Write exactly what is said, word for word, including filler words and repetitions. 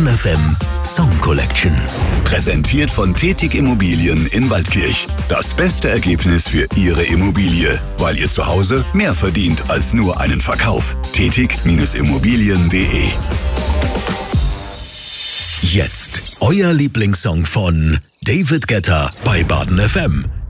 Baden F M Song Collection. Präsentiert von Tetig Immobilien in Waldkirch. Das beste Ergebnis für Ihre Immobilie, weil ihr zu Hause mehr verdient als nur einen Verkauf. Tetig Immobilien punkt de. Jetzt euer Lieblingssong von David Guetta bei Baden F M.